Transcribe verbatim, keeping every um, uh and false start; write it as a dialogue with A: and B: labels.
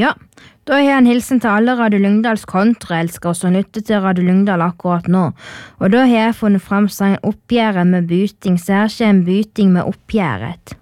A: Ja, da har jeg en hilsen til alle Radio Lyngdals kontraelskere som lytter til Radio Lyngdal akkurat nå. Og da har jeg funnet frem sangen Oppgjæret med byting, så her skjer en byting med oppgjæret.